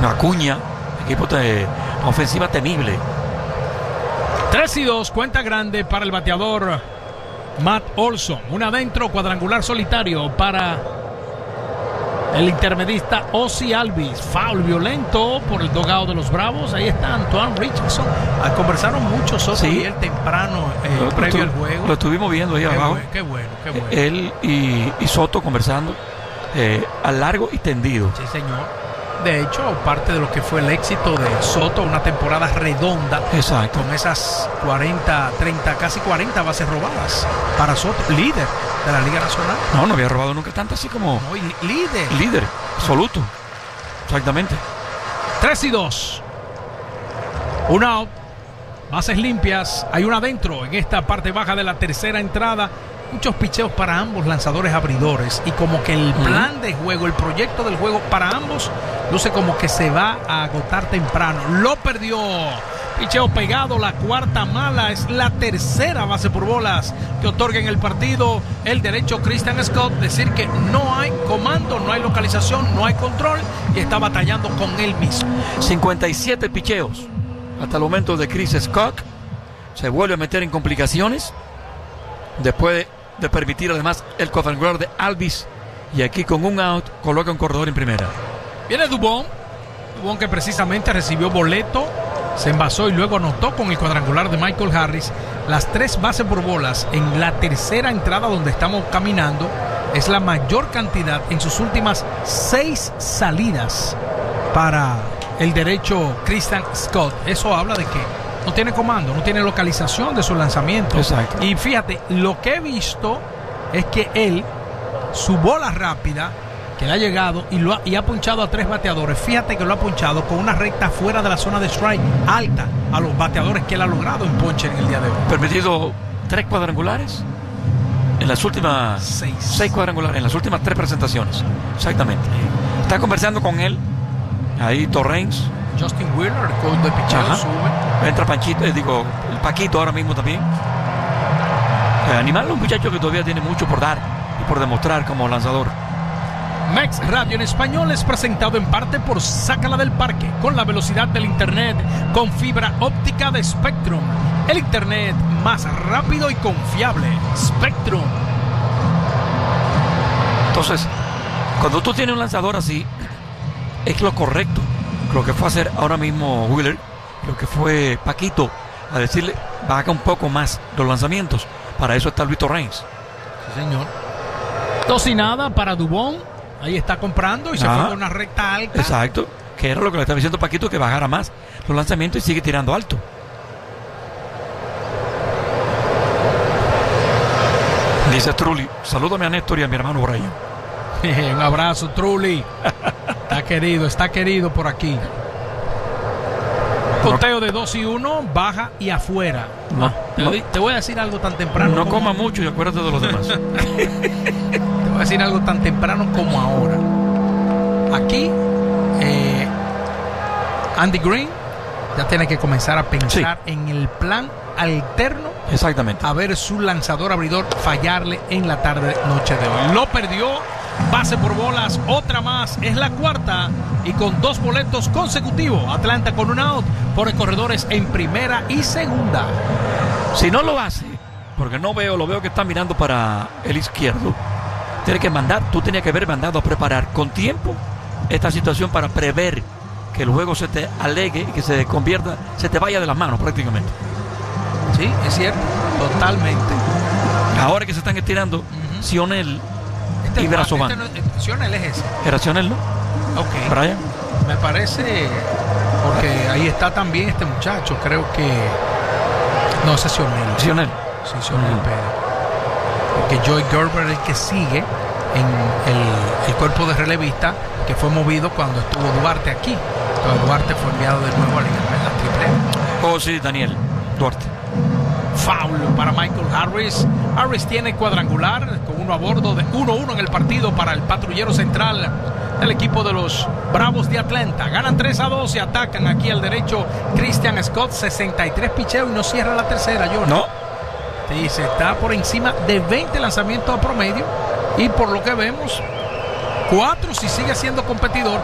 Acuña, equipo de ofensiva temible. 3-2, cuenta grande para el bateador Matt Olson. Un adentro, cuadrangular solitario para el intermedista Ozzy Albies. Foul violento por el dugout de los Bravos. Ahí está Antoine Richardson. Conversaron mucho Soto y él temprano previo al juego. Lo estuvimos viendo ahí abajo. Qué bueno. Él y Soto conversando a largo y tendido. Sí, señor. De hecho, parte de lo que fue el éxito de Soto, una temporada redonda. Exacto. Con esas 30, casi 40 bases robadas para Soto, líder de la Liga Nacional. No había robado nunca tanto así como... No, líder. Líder, absoluto. Exactamente. 3-2. Un out. Bases limpias. Hay una adentro en esta parte baja de la tercera entrada. Muchos picheos para ambos lanzadores abridores. Y como que el plan de juego, el proyecto del juego para ambos, luce como que se va a agotar temprano. Lo perdió. Picheo pegado, la cuarta mala. Es la tercera base por bolas que otorga en el partido el derecho Christian Scott. Decir que no hay comando, no hay localización, no hay control y está batallando con él mismo. 57 picheos hasta el momento de Chris Scott. Se vuelve a meter en complicaciones después de permitir además el cuadrangular de Albies. Y aquí con un out coloca un corredor en primera. Viene Dubón que precisamente recibió boleto, se envasó y luego anotó con el cuadrangular de Michael Harris. Las 3 bases por bolas en la tercera entrada donde estamos caminando es la mayor cantidad en sus últimas 6 salidas para el derecho Christian Scott. Eso habla de que no tiene comando, no tiene localización de su lanzamiento. Exacto. Y fíjate, lo que he visto es que él, su bola rápida que le ha llegado y ha punchado a 3 bateadores. Fíjate que lo ha punchado con una recta fuera de la zona de strike, alta a los bateadores que él ha logrado en ponche en el día de hoy. Permitido 3 cuadrangulares en las últimas 6 cuadrangulares, en las últimas 3 presentaciones. Exactamente. Está conversando con él ahí Torrens. Justin Wheeler, el coach de picheo, sube. Entra Panchito, el Paquito ahora mismo también. Animal, un muchacho que todavía tiene mucho por dar y por demostrar como lanzador. Mex Radio en español es presentado en parte por Sácala del Parque, con la velocidad del internet, con fibra óptica de Spectrum. El internet más rápido y confiable. Spectrum. Entonces, cuando tú tienes un lanzador así, es lo correcto. Lo que fue a hacer ahora mismo Wheeler, lo que fue Paquito, a decirle, baja un poco más los lanzamientos. Para eso está Luis Torrens. Sí, señor. 2-0 para Dubón. Ahí está comprando y se fue con una recta alta. Exacto. Que era lo que le estaba diciendo Paquito, que bajara más los lanzamientos y sigue tirando alto. Dice Trulli, salúdame a Néstor y a mi hermano Brian. Un abrazo, Trulli. Está querido por aquí. Conteo de 2-1, baja y afuera. Te voy a decir algo tan temprano. No coma mucho y acuérdate de los demás. Te voy a decir algo tan temprano como ahora. Aquí, Andy Green ya tiene que comenzar a pensar en el plan alterno. Exactamente. A ver su lanzador abridor fallarle en la noche de hoy. Lo perdió. Base por bolas, otra más, es la cuarta y con 2 boletos consecutivos. Atlanta con un out por corredores en primera y segunda. Si no lo hace, porque lo veo que está mirando para el izquierdo, tiene que tú tenías que haber mandado a preparar con tiempo esta situación para prever que el juego se te alegue y que se te vaya de las manos prácticamente. Sí, es cierto, totalmente. Ahora que se están estirando, Cionel y Brazovan. Cionel es ese. ¿Era Cionel, no? Ok. Brian. Me parece, porque ahí está también este muchacho, creo que... No, ese es Cionel. Cionel. Sí, Cionel Pérez. Porque Joey Gerber es el que sigue en el cuerpo de relevista que fue movido cuando estuvo Duarte aquí. Entonces Duarte fue enviado de nuevo a la triple. Oh, sí, Daniel Duarte. Foul para Michael Harris. Harris tiene cuadrangular con uno a bordo de 1-1 en el partido para el patrullero central del equipo de los Bravos de Atlanta. Ganan 3-2 y atacan aquí al derecho Christian Scott. 63 picheos y no cierra la tercera, John. No. Sí, se está por encima de 20 lanzamientos a promedio y por lo que vemos 4 si sigue siendo competidor.